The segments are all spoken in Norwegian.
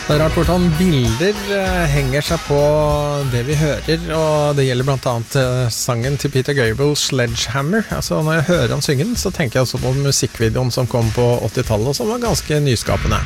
Det rart hvordan bilder henger seg på det vi hører, og det gjelder blant annet sangen til Peter Gabriel, Sledgehammer. Altså når jeg hører han synge den, så tenker jeg også på musikkvideoen som kom på 80-tallet, og som var ganske nyskapende.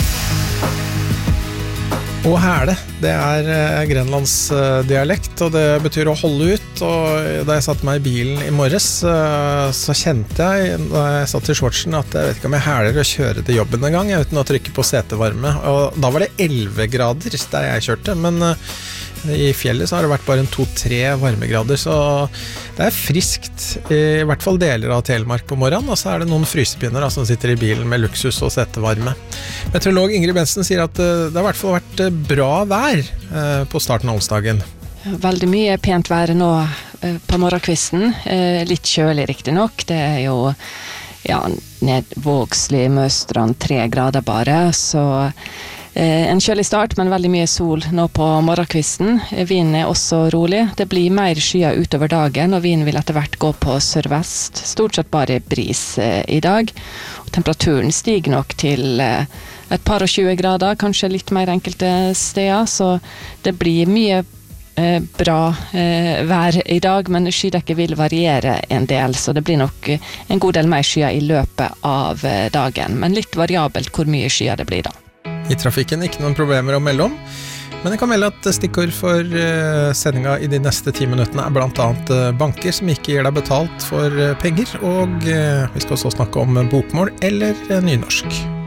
Og hæle, det Grenlands dialekt, og det betyr å holde ut. Og da jeg satt meg i bilen i morges, så kjente jeg, da jeg satt i shortsen, at jeg vet ikke om jeg hæler å kjøre til jobben en gang, uten å trykke på setevarme. Og da var det 11 grader der jeg kjørte, men i fjellet så har det vært bare 2-3 varmegrader, så det friskt, i hvert fall deler av Telemark på morgenen, og så det noen frysepinner som sitter i bilen med luksus og setevarme. Meteorolog Ingrid Bensen sier at det har i hvert fall vært bra vær på starten av onsdagen. Veldig mye pent vær nå på morgenkvisten, litt kjølig riktig nok. Det jo ned Vågsli, Møstrand 3 grader bare, så en kjølig start, men veldig mye sol nå på morgenkvisten. Vinden også rolig. Det blir mer skyer utover dagen, og vinden vil etter hvert gå på sørvest. Stort sett bare bris i dag. Og temperaturen stiger nok til et par og 20 grader, kanskje litt mer enkelte steder, så det blir mye bra vær i dag, men skydekket vil variere en del, så det blir nok en god del mer skyer i løpet av dagen, men litt variabelt hvor mye skyer det blir da. I trafikken ikke noen problemer å melde om, men jeg kan melde at stikkord for sendingen i de neste 10 minuttene blant annet banker som ikke gir deg betalt for penger, og vi skal også snakke om bokmål eller nynorsk.